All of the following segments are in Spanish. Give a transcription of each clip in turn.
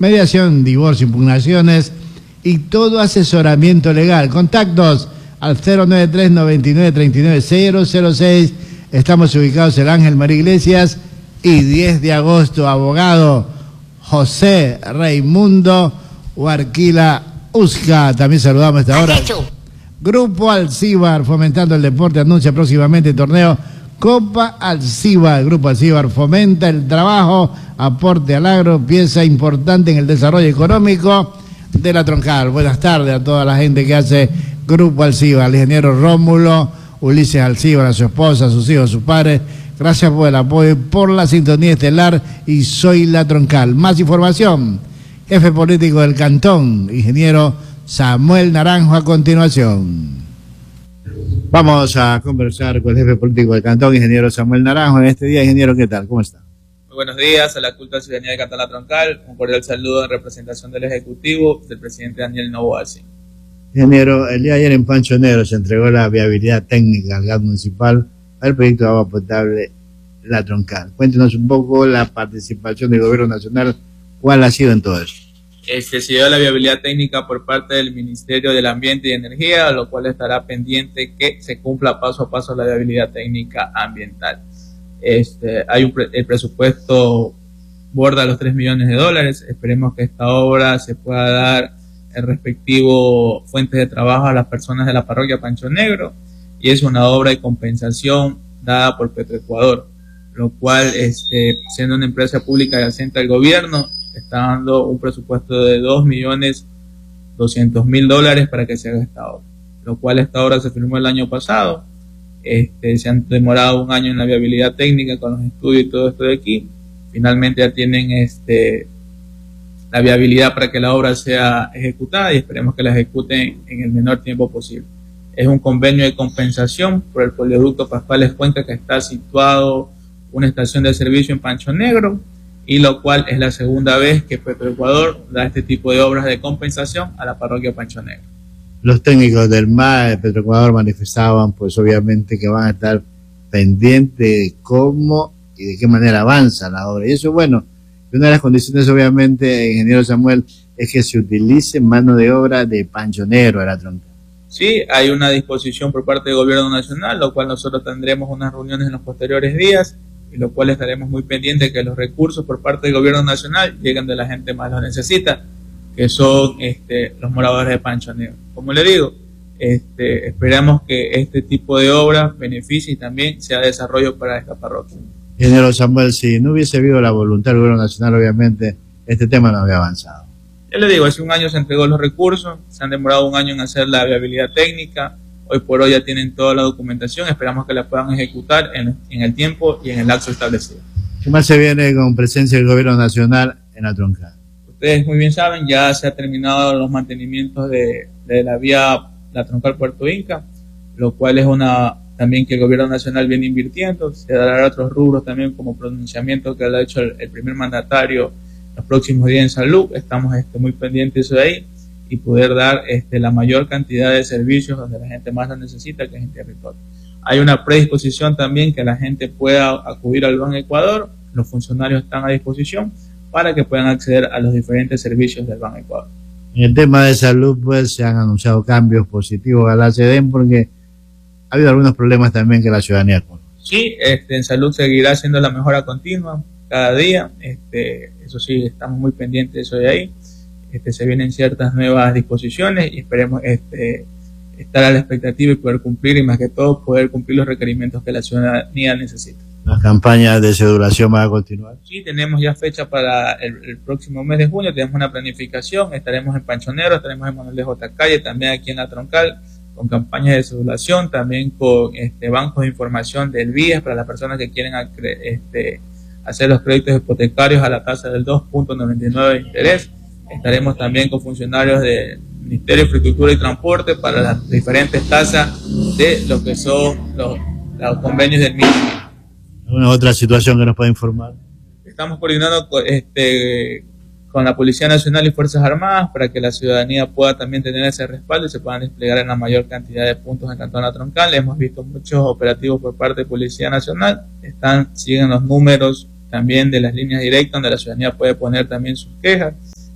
mediación, divorcio, impugnaciones y todo asesoramiento legal. Contactos al 093-9939-006. Estamos ubicados en Ángel María Iglesias y 10 de agosto, abogado José Raimundo Huarquila Usca. También saludamos a esta hora. Grupo Alcíbar, fomentando el deporte, anuncia próximamente el torneo Copa Alcíbar. El Grupo Alcíbar fomenta el trabajo, aporte al agro, pieza importante en el desarrollo económico de la Troncal. Buenas tardes a toda la gente que hace Grupo Alcíbar, al ingeniero Rómulo Ulises Alcíbar, a su esposa, a sus hijos, a sus padres. Gracias por el apoyo, por la sintonía estelar y soy la Troncal. Más información, jefe político del Cantón, ingeniero Samuel Naranjo, a continuación. Vamos a conversar con el jefe político del Cantón, ingeniero Samuel Naranjo. En este día, ingeniero, ¿qué tal? ¿Cómo está? Muy buenos días a la culta ciudadanía de Cantón La Troncal. Un cordial saludo en representación del Ejecutivo del presidente Daniel Noboa. Ingeniero, el día de ayer en Pancho Negro se entregó la viabilidad técnica al gas municipal al proyecto de agua potable La Troncal. Cuéntenos un poco la participación del gobierno nacional, ¿cuál ha sido en todo eso? Se dio la viabilidad técnica por parte del Ministerio del Ambiente y Energía, lo cual estará pendiente que se cumpla paso a paso la viabilidad técnica ambiental. El presupuesto borda los $3 millones. Esperemos que esta obra se pueda dar el respectivo fuentes de trabajo a las personas de la parroquia Pancho Negro, y es una obra de compensación dada por Petroecuador, lo cual, siendo una empresa pública adyacente al gobierno, está dando un presupuesto de $2.200.000 para que se haga esta obra, lo cual esta obra se firmó el año pasado. Se han demorado un año en la viabilidad técnica con los estudios y todo esto de aquí. Finalmente ya tienen la viabilidad para que la obra sea ejecutada y esperemos que la ejecuten en el menor tiempo posible. Es un convenio de compensación por el poliducto Pascuales Cuenca, que está situado una estación de servicio en Pancho Negro, y lo cual es la segunda vez que Petroecuador da este tipo de obras de compensación a la parroquia Pancho Negro. Los técnicos del MAE de Petroecuador manifestaban, pues obviamente, que van a estar pendientes de cómo y de qué manera avanza la obra. Y eso es bueno. Una de las condiciones, obviamente, ingeniero Samuel, es que se utilice mano de obra de Pancho Negro de la Troncal. Sí, hay una disposición por parte del gobierno nacional, lo cual nosotros tendremos unas reuniones en los posteriores días, y lo cual estaremos muy pendientes que los recursos por parte del gobierno nacional lleguen de la gente más los necesita, que son los moradores de Pancho Negro. Como le digo, esperamos que este tipo de obras beneficie y también sea desarrollo para esta parroquia. Ingeniero Samuel, si no hubiese habido la voluntad del gobierno nacional, obviamente este tema no había avanzado. Yo le digo, hace un año se entregó los recursos, se han demorado un año en hacer la viabilidad técnica. Hoy por hoy ya tienen toda la documentación, esperamos que la puedan ejecutar en el tiempo y en el lapso establecido. ¿Qué más se viene con presencia del gobierno nacional en la Troncal? Ustedes muy bien saben, ya se ha terminado los mantenimientos de la vía La Troncal Puerto Inca, lo cual es también que el gobierno nacional viene invirtiendo. Se dará otros rubros también, como pronunciamiento que lo ha hecho el primer mandatario los próximos días en salud. Estamos muy pendientes de eso de ahí, y poder dar la mayor cantidad de servicios donde la gente más lo necesita, que es en territorio. Hay una predisposición también que la gente pueda acudir al Banco Ecuador. Los funcionarios están a disposición para que puedan acceder a los diferentes servicios del Banco Ecuador. En el tema de salud, pues se han anunciado cambios positivos a la SEDEN, porque ha habido algunos problemas también que la ciudadanía conoce. Sí, en salud seguirá siendo la mejora continua cada día. Eso sí, estamos muy pendientes de eso de ahí. Se vienen ciertas nuevas disposiciones y esperemos estar a la expectativa y poder cumplir, y más que todo poder cumplir los requerimientos que la ciudadanía necesita. ¿Las campañas de cedulación van a continuar? Sí, tenemos ya fecha para el próximo mes de junio, tenemos una planificación, estaremos en Pancho Negro, estaremos en Manuel de J. Calle, también aquí en La Troncal, con campañas de cedulación, también con bancos de información del BIES para las personas que quieren hacer los créditos hipotecarios a la tasa del 2.99 de interés. Estaremos también con funcionarios del Ministerio de Infraestructura y Transporte para las diferentes tasas de lo que son los convenios del MINI. ¿Alguna otra situación que nos pueda informar? Estamos coordinando con la Policía Nacional y Fuerzas Armadas para que la ciudadanía pueda también tener ese respaldo y se puedan desplegar en la mayor cantidad de puntos en Cantón La Troncal. Hemos visto muchos operativos por parte de Policía Nacional. Siguen los números también de las líneas directas donde la ciudadanía puede poner también sus quejas.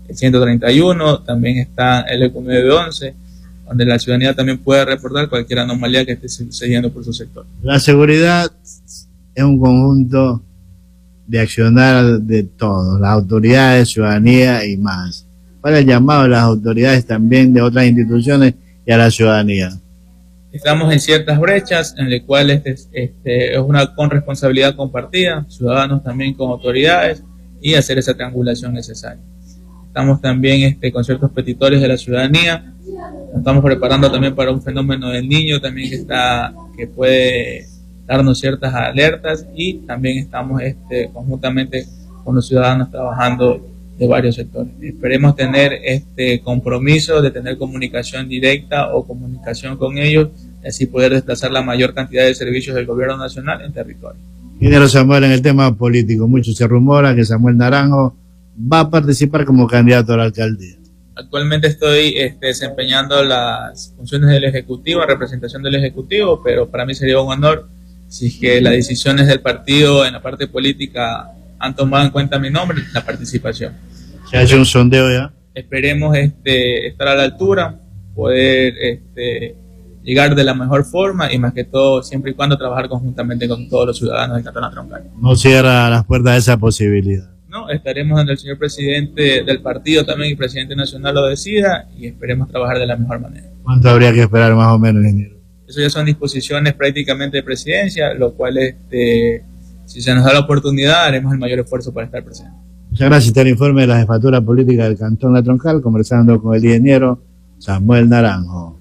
el 131, también está el ECU 911, donde la ciudadanía también puede reportar cualquier anomalía que esté sucediendo por su sector. La seguridad es un conjunto de accionar de todos, las autoridades, ciudadanía y más. Para el llamado a las autoridades también de otras instituciones y a la ciudadanía. Estamos en ciertas brechas en las cuales es una corresponsabilidad compartida, ciudadanos también con autoridades, y hacer esa triangulación necesaria. Estamos también con ciertos petitorios de la ciudadanía, nos estamos preparando también para un fenómeno del niño también que puede darnos ciertas alertas, y también estamos conjuntamente con los ciudadanos trabajando de varios sectores. Esperemos tener compromiso de tener comunicación directa o comunicación con ellos, y así poder desplazar la mayor cantidad de servicios del gobierno nacional en territorio. Ingeniero Samuel, en el tema político, mucho se rumora que Samuel Naranjo va a participar como candidato a la alcaldía. Actualmente estoy desempeñando las funciones del Ejecutivo, en representación del Ejecutivo, pero para mí sería un honor si es que las decisiones del partido en la parte política han tomado en cuenta mi nombre, la participación. ¿Se ha hecho un sondeo ya? Esperemos estar a la altura, poder llegar de la mejor forma, y más que todo siempre y cuando trabajar conjuntamente con todos los ciudadanos del Cantón La Troncal. No cierra las puertas a esa posibilidad. No, estaremos donde el señor presidente del partido también y presidente nacional lo decida, y esperemos trabajar de la mejor manera. ¿Cuánto habría que esperar más o menos, ingeniero? Eso ya son disposiciones prácticamente de presidencia, lo cual si se nos da la oportunidad haremos el mayor esfuerzo para estar presentes. Muchas gracias. Este es el informe de la jefatura política del Cantón La Troncal, conversando con el ingeniero Samuel Naranjo.